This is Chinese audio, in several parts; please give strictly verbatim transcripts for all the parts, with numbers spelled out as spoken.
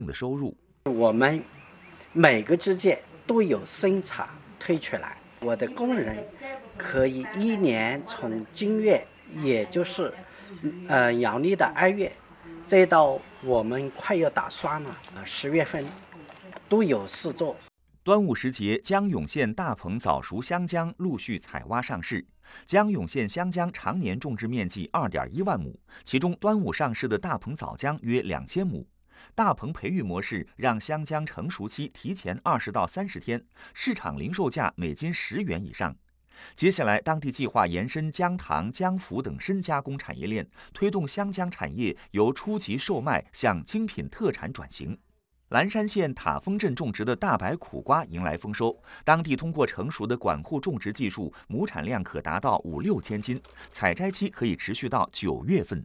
的收入。 我们每个季节都有生产推出来，我的工人可以一年从今月，也就是呃阳历的二月，再到我们快要打霜了，呃十月份都有事做。 端午时节，江永县大棚早熟香姜陆续采挖上市。江永县香姜常年种植面积 二点一万亩，其中端午上市的大棚早姜约两千亩。大棚培育模式让香姜成熟期提前二十到三十天，市场零售价每斤十元以上。接下来，当地计划延伸姜糖、姜麸等深加工产业链，推动香姜产业由初级售卖向精品特产转型。蓝山县塔峰镇种植的大白苦瓜迎来丰收，当地通过成熟的管护种植技术，亩产量可达到五六千斤，采摘期可以持续到九月份。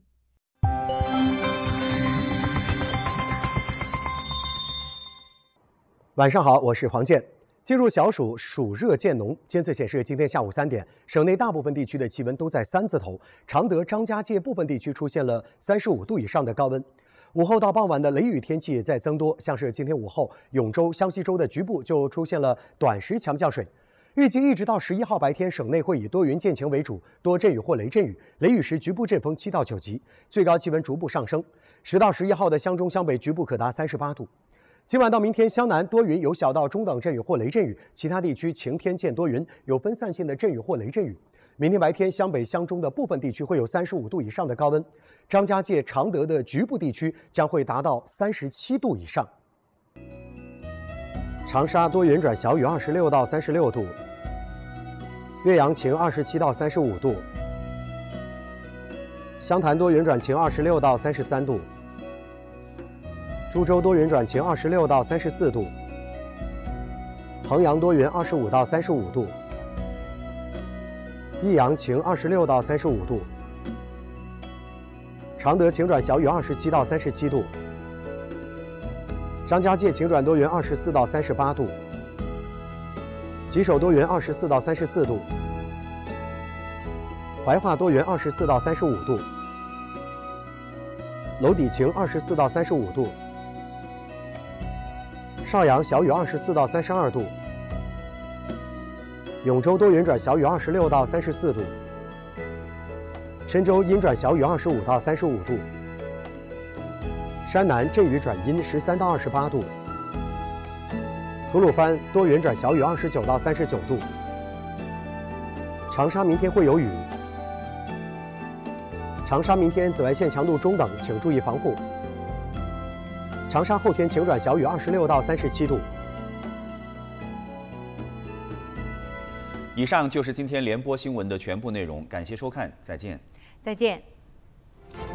晚上好，我是黄健。进入小暑，暑热渐浓。监测显示，今天下午三点，省内大部分地区的气温都在三字头，常德、张家界部分地区出现了三十五度以上的高温。午后到傍晚的雷雨天气也在增多，像是今天午后，永州、湘西州的局部就出现了短时强降水。预计一直到十一号白天，省内会以多云见晴为主，多阵雨或雷阵雨，雷雨时局部阵风七到九级，最高气温逐步上升。十到十一号的湘中、湘北局部可达三十八度。今晚到明天，湘南多云，有小到中等阵雨或雷阵雨，其他地区晴天见多云，有分散性的阵雨或雷阵雨。明天白天，湘北、湘中的部分地区会有三十五度以上的高温，张家界、常德的局部地区将会达到三十七度以上。长沙多云转小雨，二十六到三十六度；岳阳晴，二十七到三十五度；湘潭多云转晴，二十六到三十三度；株洲多云转晴，二十六到三十四度；衡阳多云，二十五到三十五度；益阳晴，二十六到三十五度；常德晴转小雨，二十七到三十七度；张家界晴转多云，二十四到三十八度；吉首多云，二十四到三十四度；怀化多云，二十四到三十五度；娄底晴，二十四到三十五度；邵阳小雨，二十四到三十二度；永州多云转小雨，二十六到三十四度；郴州阴转小雨，二十五到三十五度；山南阵雨转阴，十三到二十八度；吐鲁番多云转小雨，二十九到三十九度；长沙明天会有雨；长沙明天紫外线强度中等，请注意防护；长沙后天晴转小雨，二十六到三十七度。 以上就是今天联播新闻的全部内容，感谢收看，再见。 再见。